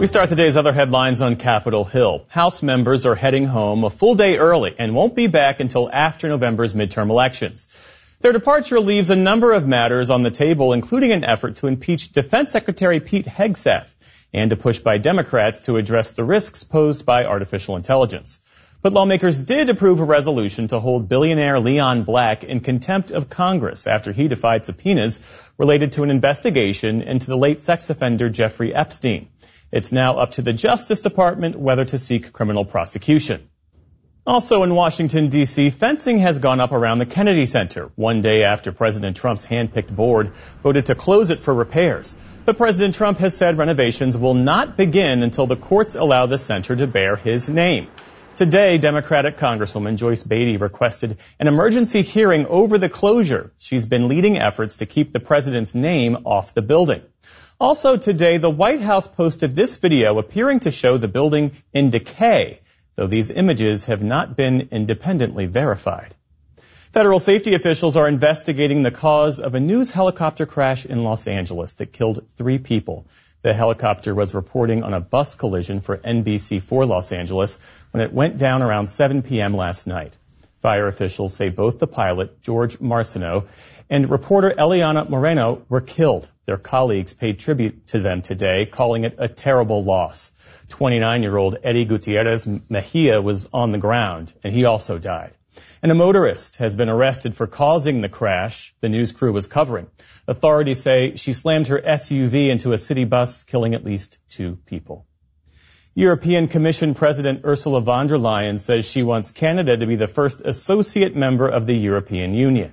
We start the day's other headlines on Capitol Hill. House members are heading home a full day early and won't be back until after November's midterm elections. Their departure leaves a number of matters on the table, including an effort to impeach Defense Secretary Pete Hegseth and a push by Democrats to address the risks posed by artificial intelligence. But lawmakers did approve a resolution to hold billionaire Leon Black in contempt of Congress after he defied subpoenas related to an investigation into the late sex offender Jeffrey Epstein. It's now up to the Justice Department whether to seek criminal prosecution. Also in Washington, D.C., fencing has gone up around the Kennedy Center, one day after President Trump's hand-picked board voted to close it for repairs. But President Trump has said renovations will not begin until the courts allow the center to bear his name. Today, Democratic Congresswoman Joyce Beatty requested an emergency hearing over the closure. She's been leading efforts to keep the president's name off the building. Also today, the White House posted this video appearing to show the building in decay, though these images have not been independently verified. Federal safety officials are investigating the cause of a news helicopter crash in Los Angeles that killed 3 people. The helicopter was reporting on a bus collision for NBC4 Los Angeles when it went down around 7 p.m. last night. Fire officials say both the pilot, George Marciano, and reporter Eliana Moreno were killed. Their colleagues paid tribute to them today, calling it a terrible loss. 29-year-old Eddie Gutierrez Mejia was on the ground, and he also died. And a motorist has been arrested for causing the crash the news crew was covering. Authorities say she slammed her SUV into a city bus, killing at least 2 people. European Commission President Ursula von der Leyen says she wants Canada to be the first associate member of the European Union.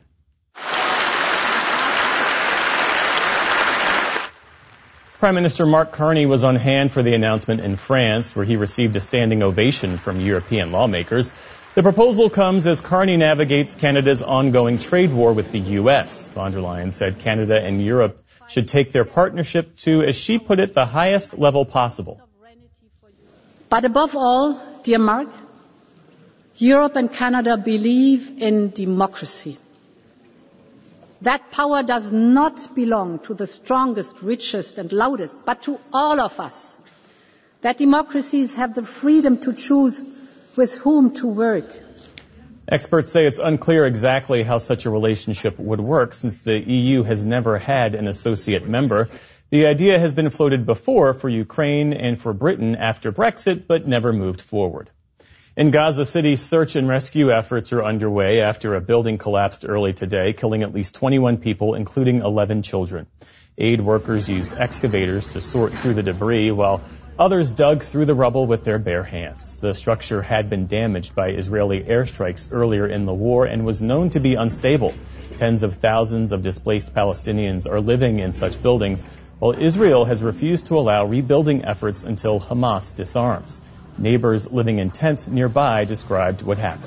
Prime Minister Mark Carney was on hand for the announcement in France, where he received a standing ovation from European lawmakers. The proposal comes as Carney navigates Canada's ongoing trade war with the U.S. Von der Leyen said Canada and Europe should take their partnership to, as she put it, the highest level possible. But above all, dear Mark, Europe and Canada believe in democracy. That power does not belong to the strongest, richest and loudest, but to all of us. That democracies have the freedom to choose with whom to work. Experts say it's unclear exactly how such a relationship would work since the EU has never had an associate member. The idea has been floated before for Ukraine and for Britain after Brexit, but never moved forward. In Gaza City, search and rescue efforts are underway after a building collapsed early today, killing at least 21 people, including 11 children. Aid workers used excavators to sort through the debris, while others dug through the rubble with their bare hands. The structure had been damaged by Israeli airstrikes earlier in the war and was known to be unstable. Tens of thousands of displaced Palestinians are living in such buildings, while Israel has refused to allow rebuilding efforts until Hamas disarms. Neighbors living in tents nearby described what happened.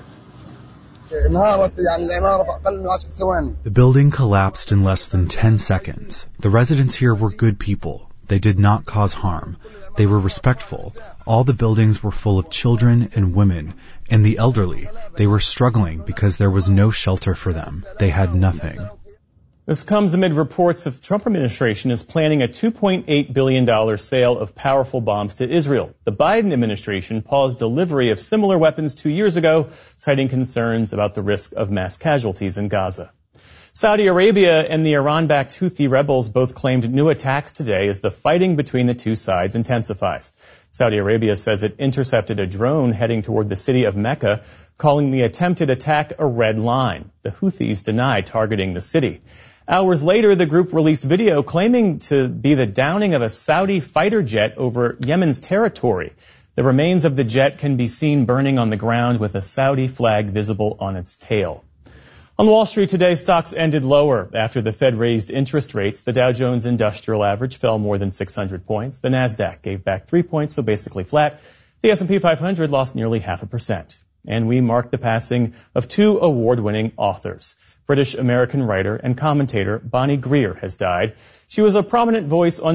The building collapsed in less than 10 seconds. The residents here were good people. They did not cause harm. They were respectful. All the buildings were full of children and women, and the elderly. They were struggling because there was no shelter for them. They had nothing. This comes amid reports that the Trump administration is planning a $2.8 billion sale of powerful bombs to Israel. The Biden administration paused delivery of similar weapons 2 years ago, citing concerns about the risk of mass casualties in Gaza. Saudi Arabia and the Iran-backed Houthi rebels both claimed new attacks today as the fighting between the two sides intensifies. Saudi Arabia says it intercepted a drone heading toward the city of Mecca, calling the attempted attack a red line. The Houthis deny targeting the city. Hours later, the group released video claiming to be the downing of a Saudi fighter jet over Yemen's territory. The remains of the jet can be seen burning on the ground with a Saudi flag visible on its tail. On Wall Street today, stocks ended lower after the Fed raised interest rates. The Dow Jones Industrial Average fell more than 600 points. The Nasdaq gave back 3 points, so basically flat. The S&P 500 lost nearly 0.5%. And we marked the passing of 2 award-winning authors. British-American writer and commentator Bonnie Greer has died. She was a prominent voice on